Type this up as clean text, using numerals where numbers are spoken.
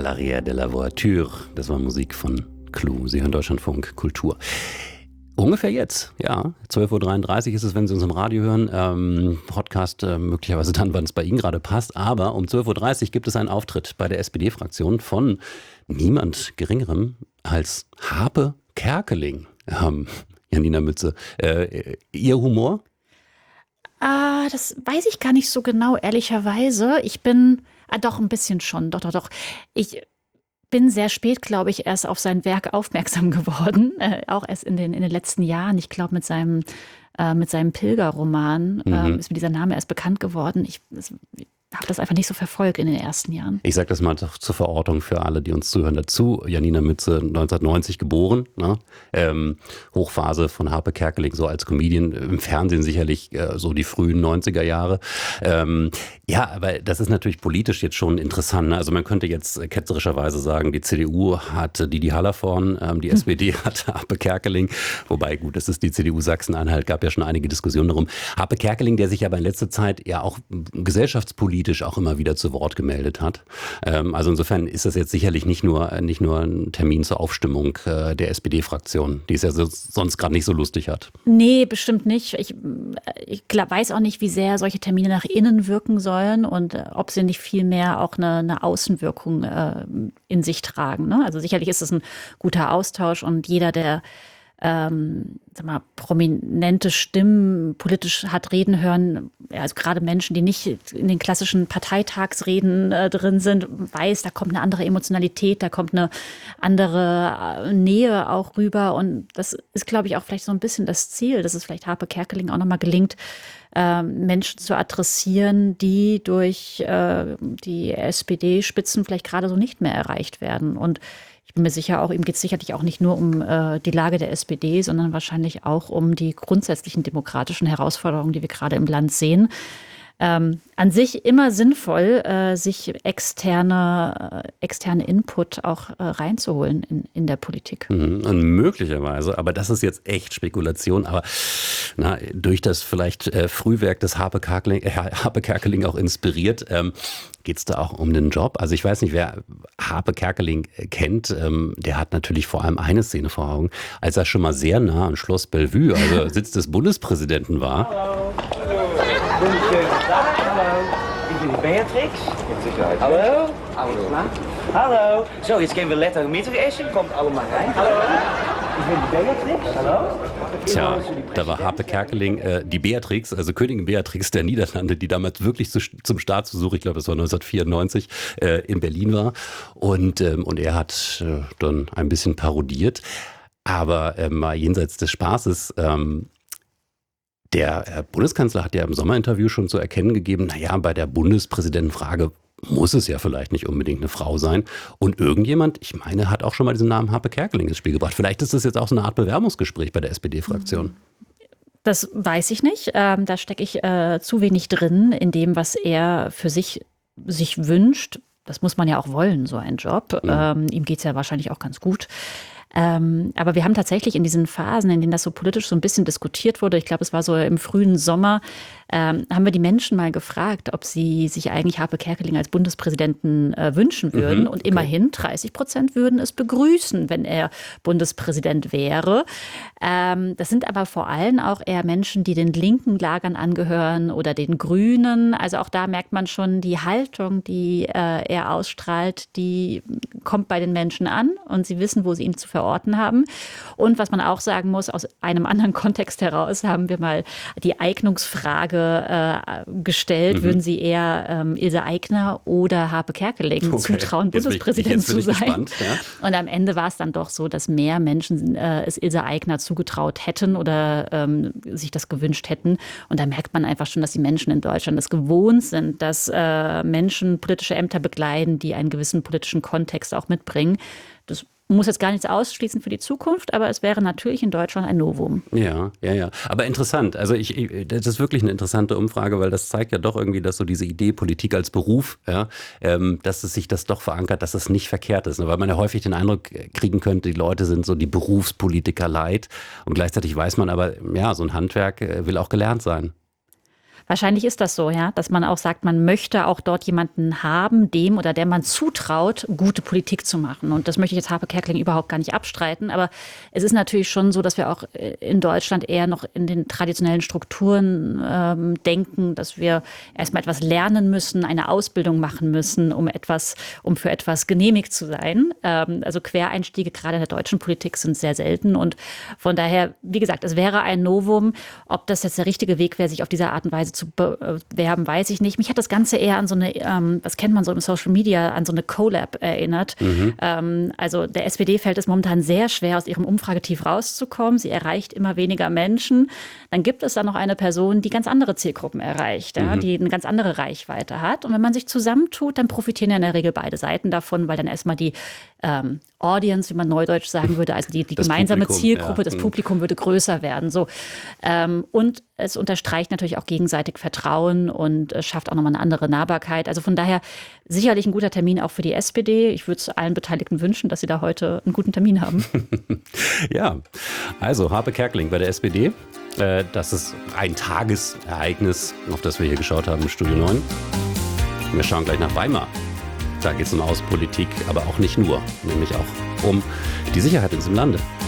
À l'arrière de la voiture. Das war Musik von Clue. Sie hören Deutschlandfunk Kultur. Ungefähr jetzt, ja. 12.33 Uhr ist es, wenn Sie uns im Radio hören. Podcast möglicherweise dann, wann es bei Ihnen gerade passt. Aber um 12.30 Uhr gibt es einen Auftritt bei der SPD-Fraktion von niemand Geringerem als Harpe Kerkeling. Janina Mütze. Ihr Humor? Das weiß ich gar nicht so genau, ehrlicherweise. Ich bin, doch ein bisschen schon, doch. Ich bin sehr spät, glaube ich, erst auf sein Werk aufmerksam geworden. Auch erst in den letzten Jahren. Ich glaube, mit seinem Pilgerroman ist mir dieser Name erst bekannt geworden. Ich habe das einfach nicht so verfolgt in den ersten Jahren. Ich sage das mal zur Verortung für alle, die uns zuhören dazu. Janina Mütze, 1990 geboren. Ne? Hochphase von Harpe Kerkeling, so als Comedian. Im Fernsehen sicherlich so die frühen 90er Jahre. Ja, aber das ist natürlich politisch jetzt schon interessant. Ne? Also man könnte jetzt ketzerischerweise sagen, die CDU hat Didi Hallervorden, die SPD hat Harpe Kerkeling. Wobei, gut, das ist die CDU Sachsen-Anhalt, gab ja schon einige Diskussionen darum. Harpe Kerkeling, der sich aber in letzter Zeit ja auch gesellschaftspolitisch auch immer wieder zu Wort gemeldet hat. Also insofern ist das jetzt sicherlich nicht nur ein Termin zur Aufstimmung der SPD-Fraktion, die es ja sonst gerade nicht so lustig hat. Nee, bestimmt nicht. Ich weiß auch nicht, wie sehr solche Termine nach innen wirken sollen und ob sie nicht vielmehr auch eine Außenwirkung in sich tragen. Ne? Also sicherlich ist es ein guter Austausch und jeder, der prominente Stimmen politisch hat reden hören, also gerade Menschen, die nicht in den klassischen Parteitagsreden drin sind, weiß, da kommt eine andere Emotionalität, da kommt eine andere Nähe auch rüber und das ist, glaube ich, auch vielleicht so ein bisschen das Ziel, dass es vielleicht Harpe Kerkeling auch nochmal gelingt, Menschen zu adressieren, die durch die SPD-Spitzen vielleicht gerade so nicht mehr erreicht werden. Und ich bin mir sicher, auch ihm geht es sicherlich auch nicht nur um die Lage der SPD, sondern wahrscheinlich auch um die grundsätzlichen demokratischen Herausforderungen, die wir gerade im Land sehen. An sich immer sinnvoll, sich externe Input auch reinzuholen in der Politik. Und möglicherweise, aber das ist jetzt echt Spekulation, aber durch das vielleicht Frühwerk des Harpe Kerkeling auch inspiriert, geht es da auch um den Job? Also ich weiß nicht, wer Harpe Kerkeling kennt, der hat natürlich vor allem eine Szene vor Augen, als er schon mal sehr nah am Schloss Bellevue, also Sitz des Bundespräsidenten war. Hallo. Wunderschönen Tag. Hallo. Ich bin die Beatrix. Mit Sicherheit. Hallo. Hallo. Hallo. So, jetzt gehen wir lekker Mittagessen. Kommt alle mal rein. Hallo. Ich bin die Beatrix. Hallo. Tja, da war Harpe Kerkeling, die Beatrix, also Königin Beatrix der Niederlande, die damals wirklich zum Staatsbesuch, ich glaube es war 1994, in Berlin war. Und er hat dann ein bisschen parodiert. Aber mal jenseits des Spaßes, der Bundeskanzler hat ja im Sommerinterview schon zu erkennen gegeben, naja, bei der Bundespräsidentenfrage muss es ja vielleicht nicht unbedingt eine Frau sein. Und irgendjemand, ich meine, hat auch schon mal diesen Namen Harpe Kerkeling ins Spiel gebracht. Vielleicht ist das jetzt auch so eine Art Bewerbungsgespräch bei der SPD-Fraktion. Das weiß ich nicht. Da stecke ich zu wenig drin in dem, was er für sich wünscht. Das muss man ja auch wollen, so ein Job. Ihm geht es ja wahrscheinlich auch ganz gut. Aber wir haben tatsächlich in diesen Phasen, in denen das so politisch so ein bisschen diskutiert wurde, ich glaube, es war so im frühen Sommer, haben wir die Menschen mal gefragt, ob sie sich eigentlich Harpe Kerkeling als Bundespräsidenten wünschen würden. Und immerhin 30% würden es begrüßen, wenn er Bundespräsident wäre. Das sind aber vor allem auch eher Menschen, die den linken Lagern angehören oder den Grünen. Also auch da merkt man schon, die Haltung, die er ausstrahlt, die kommt bei den Menschen an und sie wissen, wo sie ihn zu verorten haben. Und was man auch sagen muss, aus einem anderen Kontext heraus haben wir mal die Eignungsfrage gestellt. Würden Sie eher Ilse Aigner oder Harpe Kerkeling zutrauen, Bundespräsident zu sein? Gespannt, ja. Und am Ende war es dann doch so, dass mehr Menschen es Ilse Aigner zugetraut hätten oder sich das gewünscht hätten. Und da merkt man einfach schon, dass die Menschen in Deutschland es gewohnt sind, dass Menschen politische Ämter bekleiden, die einen gewissen politischen Kontext auch mitbringen. Das muss jetzt gar nichts ausschließen für die Zukunft, aber es wäre natürlich in Deutschland ein Novum. Ja. Aber interessant. Also das ist wirklich eine interessante Umfrage, weil das zeigt ja doch irgendwie, dass so diese Idee Politik als Beruf, ja, dass es sich das doch verankert, dass es nicht verkehrt ist. Ne? Weil man ja häufig den Eindruck kriegen könnte, die Leute sind so die Berufspolitiker leid und gleichzeitig weiß man aber, ja, so ein Handwerk will auch gelernt sein. Wahrscheinlich ist das so, ja, dass man auch sagt, man möchte auch dort jemanden haben, dem oder der man zutraut, gute Politik zu machen. Und das möchte ich jetzt Harpe Kerkeling überhaupt gar nicht abstreiten. Aber es ist natürlich schon so, dass wir auch in Deutschland eher noch in den traditionellen Strukturen denken, dass wir erstmal etwas lernen müssen, eine Ausbildung machen müssen, um für etwas genehmigt zu sein. Also Quereinstiege gerade in der deutschen Politik sind sehr selten. Und von daher, wie gesagt, es wäre ein Novum. Ob das jetzt der richtige Weg wäre, sich auf diese Art und Weise zu bewerben, weiß ich nicht. Mich hat das Ganze eher an so eine, was kennt man so im Social Media, an so eine Collab erinnert. Also der SPD fällt es momentan sehr schwer, aus ihrem Umfragetief rauszukommen. Sie erreicht immer weniger Menschen. Dann gibt es da noch eine Person, die ganz andere Zielgruppen erreicht, ja, die eine ganz andere Reichweite hat. Und wenn man sich zusammentut, dann profitieren ja in der Regel beide Seiten davon, weil dann erstmal die Audience, wie man neudeutsch sagen würde, also die gemeinsame Publikum, Zielgruppe, das Publikum würde größer werden. So. Und es unterstreicht natürlich auch gegenseitig Vertrauen und schafft auch nochmal eine andere Nahbarkeit. Also von daher sicherlich ein guter Termin auch für die SPD. Ich würde es allen Beteiligten wünschen, dass sie da heute einen guten Termin haben. Ja, also Harpe Kerkeling bei der SPD. Das ist ein Tagesereignis, auf das wir hier geschaut haben im Studio 9. Wir schauen gleich nach Weimar. Da geht es um Außenpolitik, aber auch nicht nur, nämlich auch um die Sicherheit in diesem Lande.